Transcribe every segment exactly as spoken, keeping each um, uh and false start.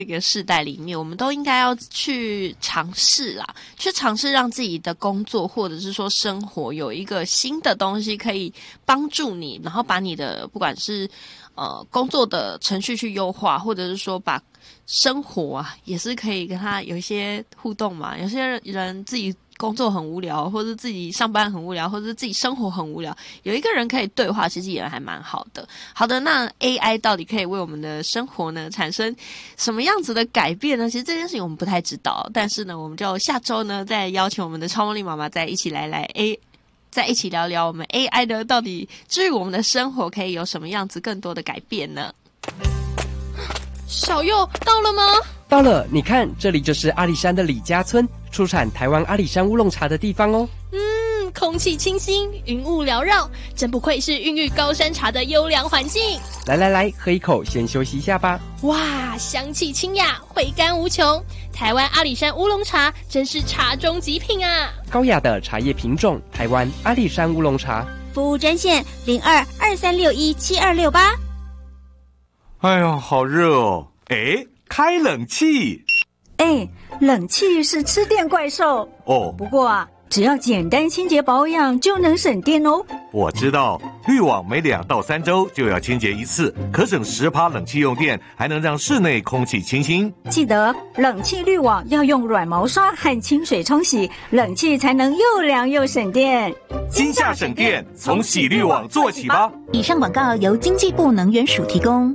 这个世代里面，我们都应该要去尝试啦，去尝试让自己的工作或者是说生活有一个新的东西可以帮助你，然后把你的不管是呃工作的程序去优化，或者是说把生活啊也是可以跟他有一些互动嘛。有些人自己工作很无聊，或者自己上班很无聊，或者自己生活很无聊，有一个人可以对话，其实也还蛮好的。好的，那 A I 到底可以为我们的生活呢产生什么样子的改变呢？其实这件事情我们不太知道，但是呢，我们就下周呢再邀请我们的超梦丽妈妈再一起来来 A。再一起聊聊我们 A I 呢，到底至于我们的生活可以有什么样子更多的改变呢？ 小佑到了吗？ 到了，你看，这里就是阿里山的李家村，出产台湾阿里山乌龙茶的地方哦。 嗯，空气清新，云雾缭绕，真不愧是孕育高山茶的优良环境。 来来来，喝一口，先休息一下吧。 哇，香气清雅，回甘无穷。台湾阿里山乌龙茶真是茶中极品啊！ 高雅的茶叶品种，台湾阿里山乌龙茶。 服务专线零二二三六一七二六八。 哎呦，好热哦！哎，开冷气。 哎，冷气是吃电怪兽哦。 不过啊，只要简单清洁保养就能省电哦。 我知道，滤网每两到三周就要清洁一次，可省十趴冷气用电，还能让室内空气清新。 记得冷气滤网要用软毛刷和清水冲洗，冷气才能又凉又省电。 今夏省电，从洗滤网做起吧。 以上广告由经济部能源署提供。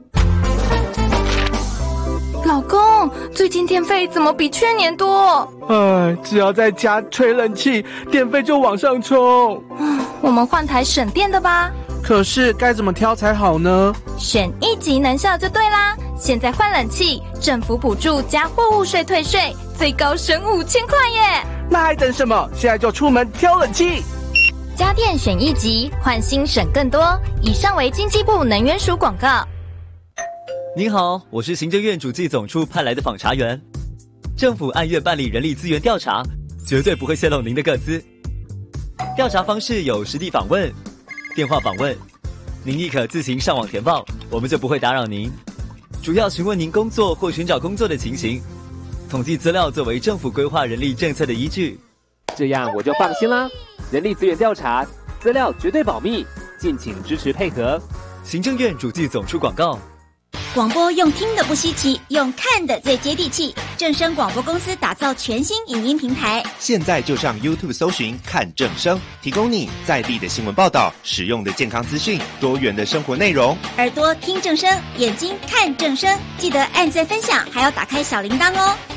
老公，最近电费怎么比去年多？ 哎，只要在家吹冷气，电费就往上冲。 我们换台省电的吧。 可是该怎么挑才好呢？ 选一级能效就对啦！现在换冷气，政府补助加货物税退税，最高省五千块耶！ 那还等什么？现在就出门挑冷气。 家电选一级，换新省更多。以上为经济部能源署广告。 您好，我是行政院主计总处派来的访查员。政府按月办理人力资源调查，绝对不会泄露您的个资。调查方式有实地访问、电话访问，您亦可自行上网填报，我们就不会打扰您。主要询问您工作或寻找工作的情形，统计资料作为政府规划人力政策的依据。 这样我就放心啦。人力资源调查，资料绝对保密，敬请支持配合。 行政院主计总处广告。 广播用听的不稀奇，用看的最接地气。正声广播公司打造全新影音平台， 现在就上 YouTube 搜寻看正声，提供你在地的新闻报道、实用的健康资讯、多元的生活内容。 耳朵听正声，眼睛看正声，记得按赞分享，还要打开小铃铛哦。